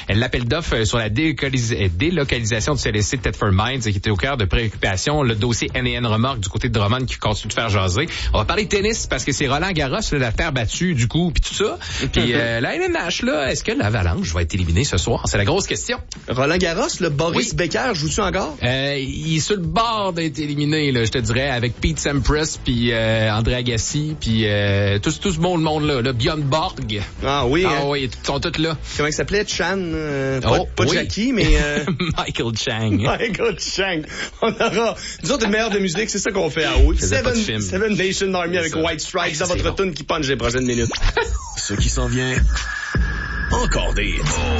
L'appel d'offres sur la délocalisation du CLSC Thetford Mines qui était au cœur de préoccupations. Le dossier N&N Remorque du côté de Drummond qui continue de faire jaser. On va parler de tennis parce que c'est Roland Garros, là, la terre battue du coup, puis tout ça. Puis la LNH, là, est-ce que l'Avalanche va être éliminée ce soir? C'est la grosse question. Roland Garros, le Boris Becker, joue-tu encore? Il est sur le bord d'être éliminé, là, je te dirais, avec Pete Sampras, puis André Agassi, puis tout ce monde-là, là, Björn Borg. Ah oui. Ah oui, ils sont tous là. Comment il s'appelait? Chan? Pas Jackie, mais... Michael Chang. Michael Chang. On aura... Nous autres, le meilleur de musique, c'est ça qu'on fait à haut. Seven Nation Army avec White Stripes dans votre tune qui punch les prochaines minutes. Ce qui s'en vient, encore des hits.